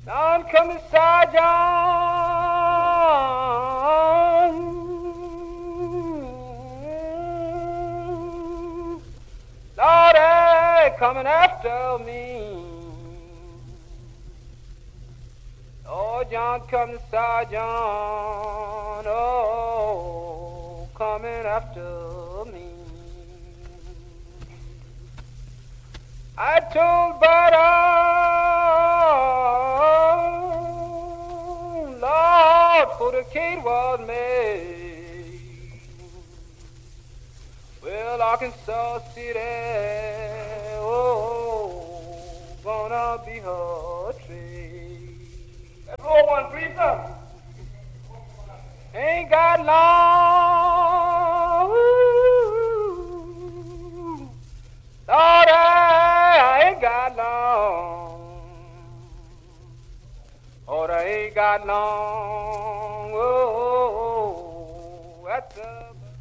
Down come the sergeant. Lord, they coming after me. Oh, John come the sergeant. Oh, coming after me. I told Butter, Lord, for the kid was made. Well, Arkansas City, oh, gonna be her trade. Let's roll one, please, sir. Ain't got long. Lord, I ain't got long. Lord, I ain't got long. Oh, that's